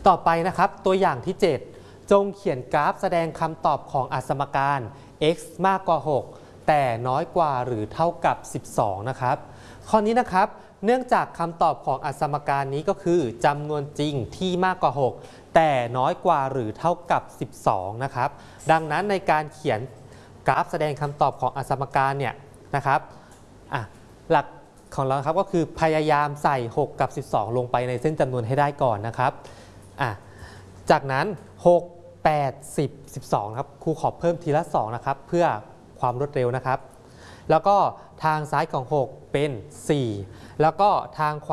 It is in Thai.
ต่อไปนะครับตัวอย่างที่ 7 จงเขียนกราฟแสดงคำตอบของอสมการ x มากกว่า 6 แต่น้อยกว่าหรือเท่ากับ 12 นะครับข้อนี้นะครับเนื่องจากคำตอบของอสมการนี้ก็คือจำนวนจริงที่มากกว่า 6 แต่น้อยกว่าหรือเท่ากับ 12 นะครับดังนั้นในการเขียนกราฟแสดงคำตอบของอสมการเนี่ยนะครับหลักของเราครับก็คือพยายามใส่ 6 กับ 12 ลงไปในเส้นจำนวนให้ได้ก่อนนะครับจากนั้น 6 8 10 12ครับครูขอเพิ่มทีละ 2 นะครับเพื่อความรวดเร็วนะครับแล้วก็ทางซ้ายของ 6 เป็น 4 แล้วก็ทางขวา